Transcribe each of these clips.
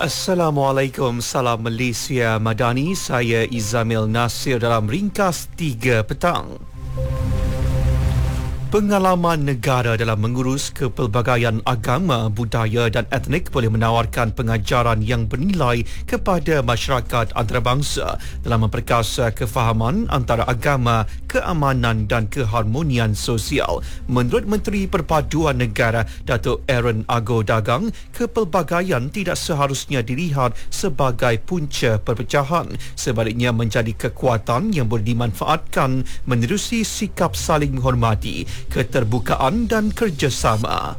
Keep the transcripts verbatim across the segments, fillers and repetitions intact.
Assalamualaikum, salam Malaysia Madani. Saya Izamil Nasir dalam ringkas tiga petang. Pengalaman negara dalam mengurus kepelbagaian agama, budaya dan etnik boleh menawarkan pengajaran yang bernilai kepada masyarakat antarabangsa dalam memperkasa kefahaman antara agama, keamanan dan keharmonian sosial. Menurut Menteri Perpaduan Negara Datuk Aaron Ago Dagang, kepelbagaian tidak seharusnya dilihat sebagai punca perpecahan, sebaliknya menjadi kekuatan yang boleh dimanfaatkan menerusi sikap saling menghormati, keterbukaan dan kerjasama.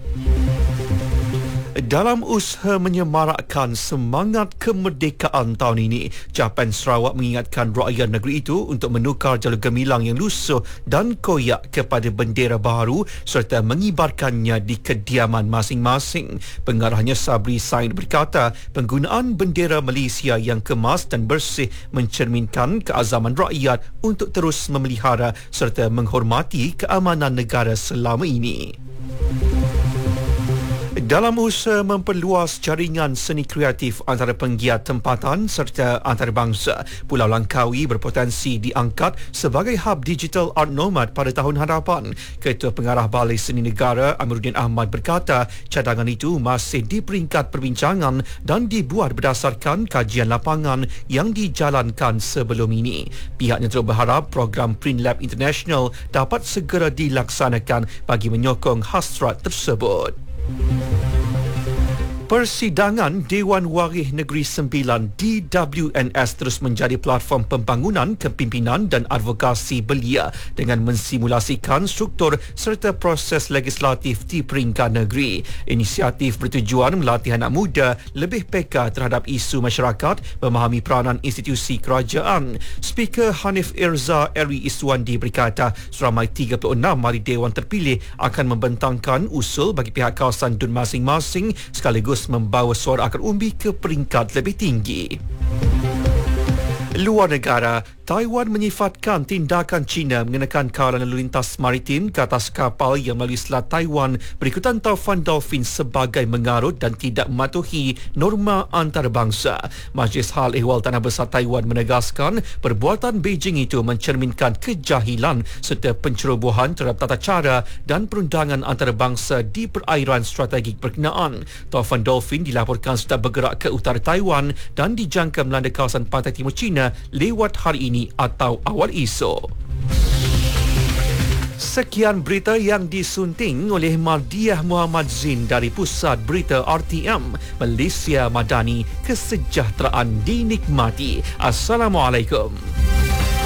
Dalam usaha menyemarakkan semangat kemerdekaan tahun ini, Japan Sarawak mengingatkan rakyat negeri itu untuk menukar jalur gemilang yang lusuh dan koyak kepada bendera baharu serta mengibarkannya di kediaman masing-masing. Pengarahnya Sabri Said berkata, penggunaan bendera Malaysia yang kemas dan bersih mencerminkan keazaman rakyat untuk terus memelihara serta menghormati keamanan negara selama ini. Dalam usaha memperluas jaringan seni kreatif antara penggiat tempatan serta antarabangsa, Pulau Langkawi berpotensi diangkat sebagai hub digital art nomad pada tahun hadapan. Ketua Pengarah Balai Seni Negara Amiruddin Ahmad berkata, cadangan itu masih di peringkat perbincangan dan dibuat berdasarkan kajian lapangan yang dijalankan sebelum ini. Pihaknya terus berharap program Print Lab International dapat segera dilaksanakan bagi menyokong hasrat tersebut. Persidangan Dewan Warih Negeri Sembilan D W N S terus menjadi platform pembangunan kepimpinan dan advokasi belia dengan mensimulasikan struktur serta proses legislatif di peringkat negeri. Inisiatif bertujuan melatih anak muda lebih peka terhadap isu masyarakat, memahami peranan institusi kerajaan. Speaker Hanif Irza Eri Iswandi berkata, seramai tiga puluh enam ahli Dewan terpilih akan membentangkan usul bagi pihak kawasan D U N masing-masing sekaligus membawa suara akar umbi ke peringkat lebih tinggi. Luar negara, Taiwan menyifatkan tindakan China mengenakan kawalan lalu lintas maritim ke atas kapal yang melalui Selat Taiwan berikutan taufan dolphin sebagai mengarut dan tidak mematuhi norma antarabangsa. Majlis Hal Ehwal Tanah Besar Taiwan menegaskan perbuatan Beijing itu mencerminkan kejahilan serta pencerobohan terhadap tata cara dan perundangan antarabangsa di perairan strategik berkenaan. Taufan dolphin dilaporkan sudah bergerak ke utara Taiwan dan dijangka melanda kawasan pantai timur China lewat hari ini atau awal esok. Sekian berita yang disunting oleh Mardiah Muhammad Zin dari Pusat Berita R T M Malaysia Madani. Kesejahteraan dinikmati. Assalamualaikum.